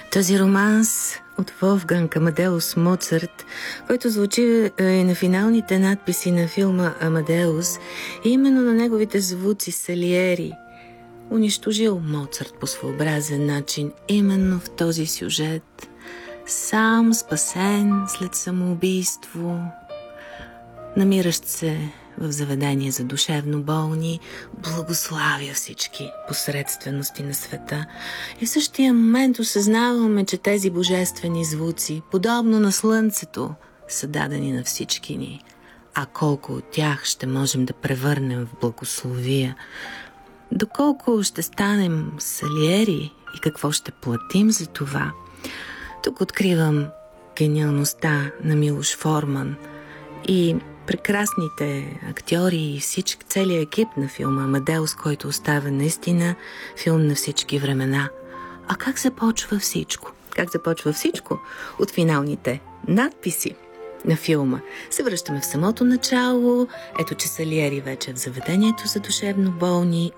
Този романс от Волфганг Амадеус Моцарт, който звучи и на финалните надписи на филма Амадеус, и именно на неговите звуци Салиери унищожил Моцарт по своеобразен начин именно в този сюжет. Сам спасен след самоубийство, намиращ се в заведение за душевно болни, благославя всички посредствености на света. И в същия момент осъзнаваме, че тези божествени звуци, подобно на слънцето, са дадени на всички ни. А колко от тях ще можем да превърнем в благословия? Доколко ще станем Салиери и какво ще платим за това? Тук откривам гениалността на Милош Форман и прекрасните актьори и целият екип на филма Амадеус, който оставя наистина филм на всички времена. А как започва всичко? Как започва всичко? От финалните надписи на филма. Се връщаме в самото начало. Ето, че Салиери вече е в заведението за душевно болни